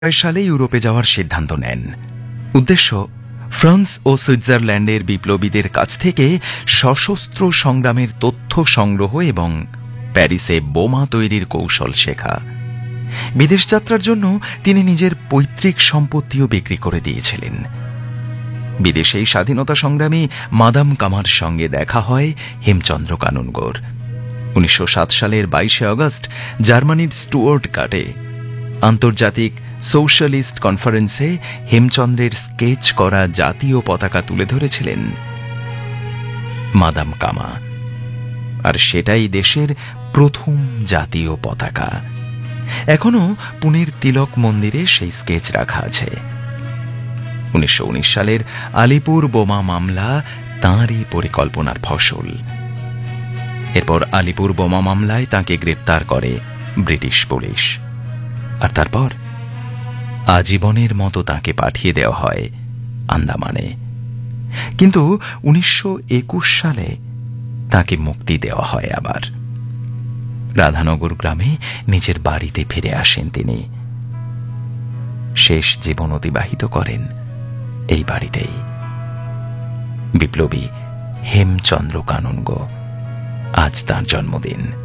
সালে ইউরোপে যাওয়ার সিদ্ধান্ত নেন। উদ্দেশ্য ফ্রান্স ও সুইজারল্যান্ডের বিপ্লবীদের কাছ থেকে সশস্ত্র সংগ্রামের তথ্য সংগ্রহ এবং প্যারিসে বোমা তৈরির কৌশল শেখা। বিদেশ যাত্রার জন্য তিনি নিজের পৈতৃক সম্পত্তিও বিক্রি করে দিয়েছিলেন। বিদেশেই স্বাধীনতা সংগ্রামী মাদাম কামার সঙ্গে দেখা হয় হেমচন্দ্র কানুনগোর। 1907 সালের 22 আগস্ট জার্মানির স্টুয়ার্টগার্টে আন্তর্জাতিক সোশ্যালিস্ট কনফারেন্সে হেমচন্দ্রের স্কেচ করা জাতীয় পতাকা তুলে ধরেছিলেন মাদাম কামা, আর সেটাই দেশের প্রথম জাতীয় পতাকা। এখনো পুনের তিলক মন্দিরে সেই স্কেচ রাখা আছে। 1919 সালের আলিপুর বোমা মামলা তাঁরই পরিকল্পনার ফসল। এরপর আলিপুর বোমা মামলায় তাঁকে গ্রেপ্তার করে ব্রিটিশ পুলিশ, আর তারপর আজীবনের মতো তাঁকে পাঠিয়ে দেওয়া হয় আন্দামানে। কিন্তু 1921 সালে তাঁকে মুক্তি দেওয়া হয় আবার। রাধানগর গ্রামে নিজের বাড়িতে ফিরে আসেন তিনি। শেষ জীবন অতিবাহিত করেন এই বাড়িতেই। বিপ্লবী হেমচন্দ্র কানুনগো, আজ তাঁর জন্মদিন।